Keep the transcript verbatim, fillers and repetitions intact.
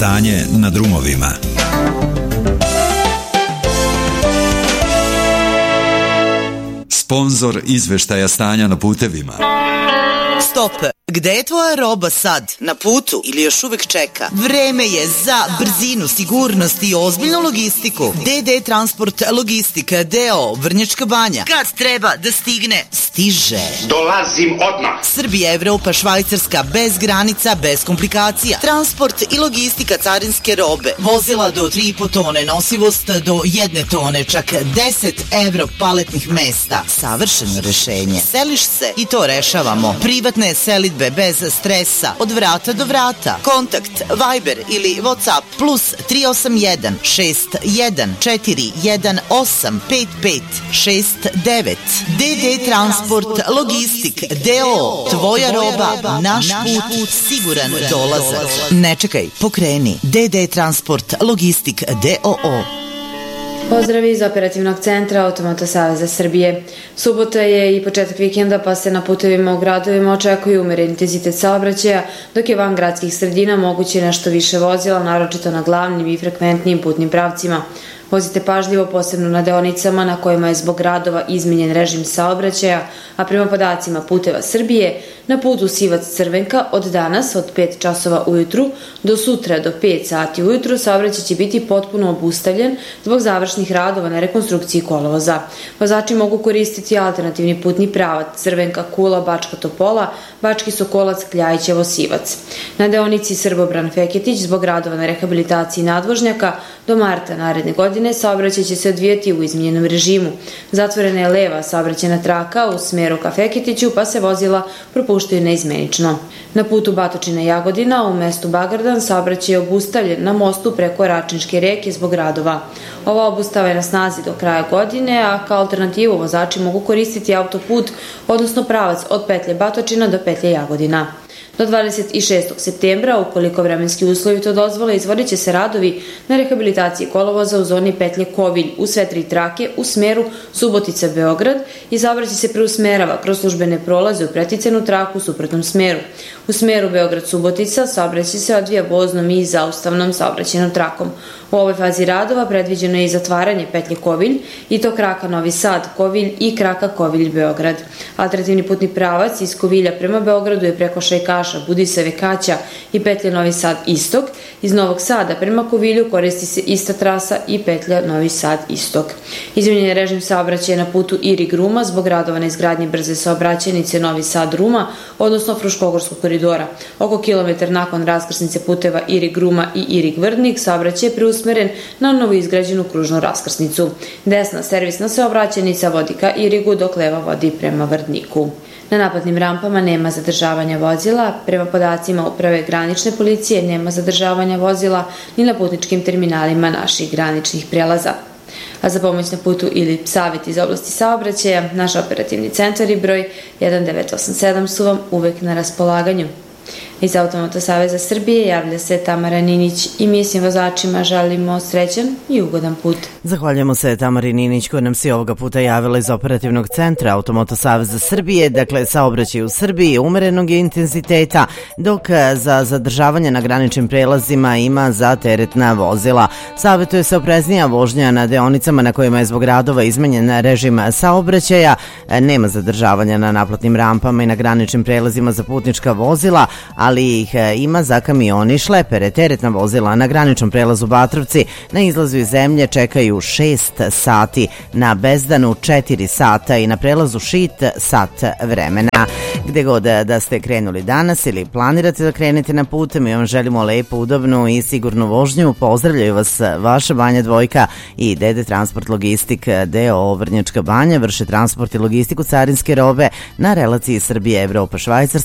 stanje na drumovima. Sponzor izveštaja stanja na putevima. Stop! Gde je tvoja roba sad? Na putu ili još uvek čeka? Vreme je za brzinu, sigurnost i ozbiljnu logistiku. D D Transport Logistika D O O Vrnjačka Banja. Kad treba da stigne, stiže. Dolazim odmah. Srbija, Evropa, Švajcarska, bez granica, bez komplikacija. Transport i logistika carinske robe. Vozila do tri i po tone, nosivost do jedne tone, čak deset evro paletnih mesta. Savršeno rešenje. Seliš se i to rešavamo. Privatne selidbe bez stresa, od vrata do vrata. Kontakt Viber ili WhatsApp plus tri osam jedan šest jedan četiri jedan osam pet pet šest devet. D D Transport Logistik D O O. Tvoja roba, naš put, siguran dolazak. Ne čekaj, pokreni. D D Transport Logistik D O O. Pozdrav iz operativnog centra Automoto Saveza Srbije. Subota je i početak vikenda, pa se na putevima u gradovima očekuje umeren intenzitet saobraćaja, dok je van gradskih sredina moguće nešto više vozila, naročito na glavnim i frekventnim putnim pravcima. Vozite pažljivo, posebno na deonicama na kojima je zbog radova izmenjen režim saobraćaja, a prema podacima Puteva Srbije, na putu Sivac-Crvenka od danas od pet časova ujutru do sutra do pet sati ujutru saobraćaj će biti potpuno obustavljen zbog završnih radova na rekonstrukciji kolovoza. Vozači mogu koristiti alternativni putni pravac Crvenka-Kula, Bačka Topola, Bački Sokolac, Kljajićevo-Sivac. Na deonici Srbobran-Feketić zbog radova na rehabilitaciji nadvožnjaka do marta naredne godine saobraćaj će se odvijati u izmenjenom režimu. Zatvorena je leva saobraćajna traka u smeru ka Feketiću, pa se vozila propuštaju neizmenično. Na putu Batočina-Jagodina u mestu Bagardan saobraćaj je obustavljen na mostu preko Račinške reke zbog radova. Ova obustava je na snazi do kraja godine, a kao alternativu vozači mogu koristiti autoput, odnosno pravac od petlje Batočina do petlje Jagodina. Do dvadeset šestog septembra, ukoliko vremenski uslovi to dozvole, izvodit će se radovi na rehabilitaciji kolovoza u zoni petlje Kovilj u sve tri trake u smeru Subotica-Beograd i saobraćaj se preusmerava kroz službene prolaze u preticenu traku u suprotnom smeru. U smeru Beograd-Subotica saobraćaj se odvija voznom i zaustavnom saobraćajnom trakom. U ovoj fazi radova predviđeno je i zatvaranje petlje Kovilj i to kraka Novi Sad, Kovilj i kraka Kovilj-Beograd. Alternativni putni pravac iz Kovilja prema Beogradu je preko Šajkaša, Budisave, Kaća i petlja Novi Sad Istok. Iz Novog Sada prema Kovilju koristi se ista trasa i petlja Novi Sad Istok. Izmenjen je režim saobraćaja na putu Irig-Ruma zbog radova na izgradnji brze saobraćajnice Novi Sad-Ruma, odnosno Fruškogorskog koridora. Oko kilometar nakon raskrsnice puteva Irig-Ruma i Irig-Vrdnik saobraćaj je preusmeren na novo izgrađenu kružnu raskrsnicu. Desna servisna saobraćajnica vodi ka Irigu, dok leva vodi prema Vrdniku. Na naplatnim rampama nema zadržavanja vozila, prema podacima Uprave granične policije nema zadržavanja vozila ni na putničkim terminalima naših graničnih prelaza. A za pomoć na putu ili savjet iz oblasti saobraćaja, naš operativni centar i broj jedan devet osam sedam su vam uvek na raspolaganju. Iz Automoto Saveza Srbije javlja se Tamara Ninić i mi svim vozačima želimo srećan i ugodan put. Zahvaljujemo se Tamari Ninić koja nam se ovoga puta javila iz operativnog centra Automoto Saveza Srbije. Dakle, saobraćaj u Srbiji umerenog intenziteta, dok za zadržavanje na graničnim prelazima ima za teretna vozila. Savetuje se opreznija vožnja na deonicama na kojima je zbog radova izmenjen režim saobraćaja. Nema zadržavanja na naplatnim rampama i na graničnim prelazima za putnička vozila, ali ih ima za kamioni i šlepere. Teretna vozila na graničnom prelazu Batrovci na izlazu iz zemlje čekaju šest sati, na Bezdanu četiri sata i na prelazu Šid sat vremena. Gde god da ste krenuli danas ili planirate da krenete na put, mi vam želimo lepu, udobnu i sigurnu vožnju. Pozdravljaju vas vaša Banja Dvojka i D D Transport Logistik D O O Vrnjačka Banja. Vrše transport i logistiku carinske robe na relaciji Srbije, Evropa, Švajcarska